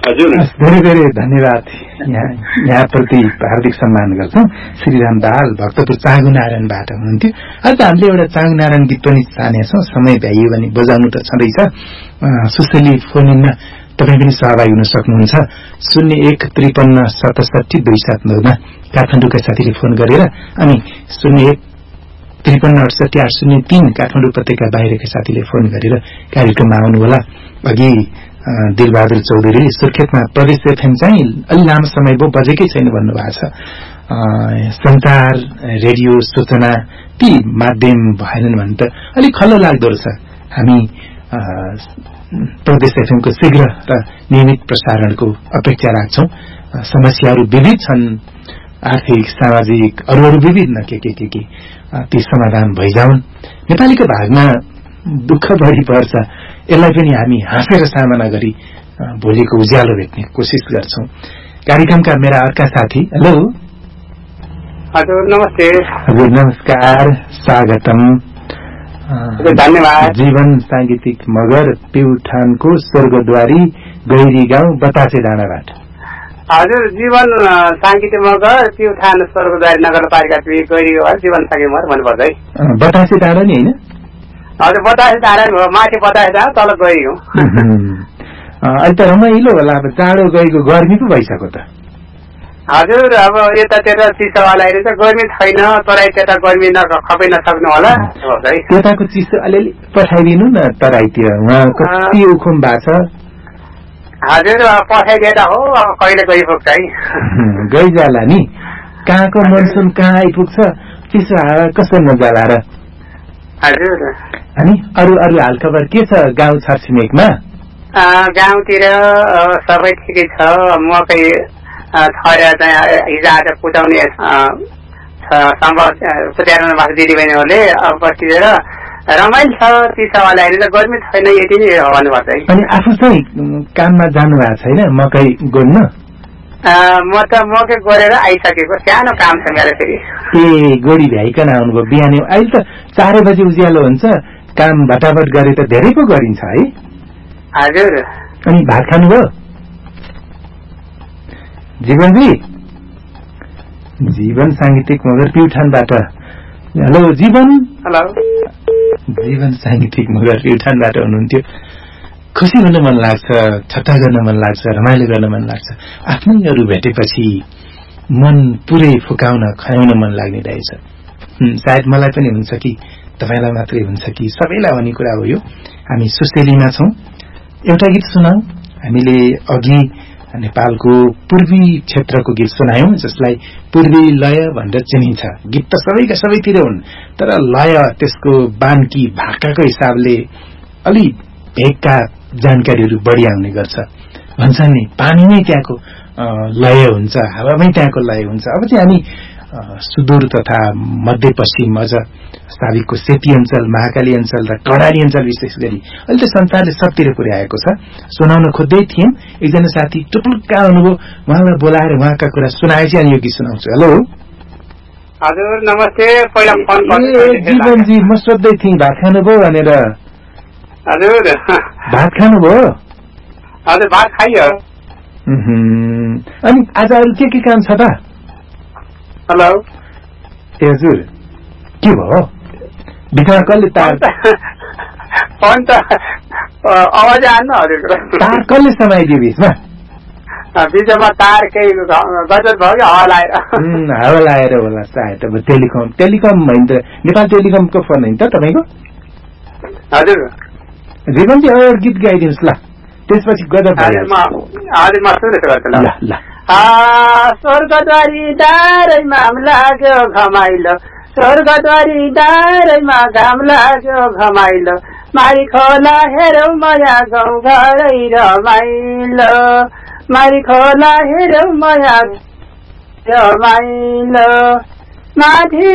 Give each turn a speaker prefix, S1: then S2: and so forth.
S1: हजुर
S2: धेरै धेरै धन्यवाद यहाँप्रति हार्दिक सम्मान गर्छौं। श्रीराम दाहाल भक्तपुर चाँगुनारायणबाट हुनुहुन्थ्यो। आज हामीले एउटा चाँगुनारायण गीत पनि छानेछौं, समय भ्याइयो भने बजाउनु त छँदैछ। सुशेली फोन इनमा तपाईँ पनि सहभागी हुन सक्नुहुन्छ। 0153677279 काठमाडौँका साथीले फोन गरेर अनि 0153680803 काठमाडौँ उपत्यका बाहिरका साथीले फोन गरेर कार्यक्रममा आउनुहोला। अघि दिलबहादुर चौधरीले सुर्खेतमा प्रदेश एफएम चाहिँ अलि लामो समय भयो बजेकै छैन भन्नुभएको छ। संचार रेडियो सूचना ती माध्यम भएनन् भने त अलिक खल्लो लाग्दो रहेछ। हामी प्रदेश एफएमको शीघ्र र नियमित प्रसारणको अपेक्षा राख्छौं। समस्याहरू विविध छन्, आर्थिक सामाजिक अरू विविध न के ती समाधान भइजाउन्। नेपालीको भागमा दुःख बढी पर्छ, यसलाई पनि हामी हाँसेर सामना गरी भोलिको उज्यालो भेट्ने कोसिस गर्छौं। कार्यक्रमका मेरा अर्का साथी, हेलो।
S3: हजुर नमस्ते।
S2: हजुर नमस्कार, स्वागतम।
S3: धन्यवाद।
S2: जीवन सांगीतिक मगर प्युठानको स्वर्गद्वारी गैरी गाउँ बतासे डाँडाबाट।
S3: हजुर जीवन सांगीतिक मगर प्युठान स्वर्गद्वारी नगरपालिका गैरी गाउँ जीवन सांगीतिक मगर भन्नुपर्छ है।
S2: बतासे डाँडा नि हैन?
S3: हजुर बतासे डाँडा हो, माथि बतासे डाँडा तल गैरी हो।
S2: अहिले त रमाइलो होला, अब चाँडो गएको गर्मी पो भइसक्यो त।
S3: हजुर अब यतातिर चिसो वाला रहेछ, गर्मी छैन, तराई त्यता गर्मी खपै नसक्नु होला।
S2: त्यताको चिसो अलिअलि पठाइदिनु न तराईतिर, उहाँ कति उखुम भएको छ।
S3: हजुर पठाइदिएर हो, अब कहिले गइपुग्छ है।
S2: गइजाला नि, कहाँको मनसुन कहाँ आइपुग्छ, चिसो हावा कसो नजाला र।
S3: हजुर
S2: अनि अरू हालखबर के छ गाउँ छरछिमेकमा?
S3: गाउँतिर सबै ठिकै छ। मकै छरेर चाहिँ हिजो आज कुदाउने कुदाएर दिदीबहिनीहरूले अब बसिदिएर रमाइलो छ। चिसोवाला हेरेर गर्मी छैन, यति नै भन्नुपर्छ है।
S2: अनि आफू चाहिँ काममा जानु भएको छैन मकै गोड्न?
S3: म त मकै गोडेर आइसकेको, सानो काम छ मेरो फेरि।
S2: ए गोडी भ्याइकन आउनुभयो बिहानै। अहिले त 4 बजे उज्यालो हुन्छ, काम भटाभट गरे त धेरै पो गरिन्छ है।
S3: हजुर।
S2: अनि भात खानुभयो जीवनजी? जीवन सांगीतिक मगर प्युठानबाट। हेलो जीवन।
S3: हेलो।
S2: जीवन सांगीतिक मगर प्युठानबाट हुनुहुन्थ्यो। खुसी हुन मन लाग्छ, ठट्टा गर्न मन लाग्छ, रमाइलो गर्न मन लाग्छ। आफ्नैहरू भेटेपछि मन पुरै फुकाउन खयाउन मन लाग्ने रहेछ। सायद मलाई पनि हुन्छ कि तपाईलाई मात्रै हुन्छ कि सबैलाई भन्ने कुरा हो यो। हामी सुशेलीमा छौं। एउटा गीत सुनाऊ। हामीले अघि नेपालको पूर्वी क्षेत्रको गीत सुनायौं, जसलाई पूर्वी लय भनेर चिनिन्छ। गीत त सबैका सबैतिर हुन्, तर लय त्यसको बान्की भाकाको हिसाबले अलि भेगका जानकारीहरू बढी आउने गर्छ। भन्छ नि पानी नै त्यहाँको लय हुन्छ, हावामै त्यहाँको लय हुन्छ। अब चाहिँ हामी सुदूर तथा मध्यपश्चिम अझ साबिकको सेती अञ्चल, महाकाली अञ्चल र कर्णाली अञ्चल विशेष गरी अहिले त संसारले सबतिर पुर्याएको छ। सुनाउन खोज्दै थियौं, एकजना साथी टुटुक्का आउनुभयो, उहाँलाई बोलाएर उहाँका कुरा सुनाएपछि अनि यो गीत सुनाउँछु। हेलो।
S3: हजुर नमस्ते। पहिला फोन
S2: जीवनजी म सोध्दै थिएँ भात खानुभयो भनेर।
S3: हजुर
S2: भात खानुभयो?
S3: हजुर भात खाइयो।
S2: अनि आज अरू के काम छ त?
S3: हेलो।
S2: ए हजुर के भयो? बिचमा कसले तार
S3: फोन त आवाज आएन हजुर।
S2: तार कसले समाइदियो बिचमा?
S3: बिचमा तार केही गजत भयो कि हावा लाएर?
S2: हावा लाएर होला सायद। अब टेलिकम होइन त, नेपाल टेलिकमको फोन होइन त तपाईँको?
S3: हजुर।
S2: जीवनजी एउटा गीत गाइदिनुहोस् ल, त्यसपछि गजब
S3: हजुर म सुरु गर्छु ल। स्वर्गद्वारी दारैमा लाग्यो घमाइलो, स्वर्गद्वारी दारैमा घाम लाग्यो घमाइलो, मारी खोला हेरौ माया गाउँ घरै रमाइलो, मारी खोला हेरौ माया रमाइलो, माथि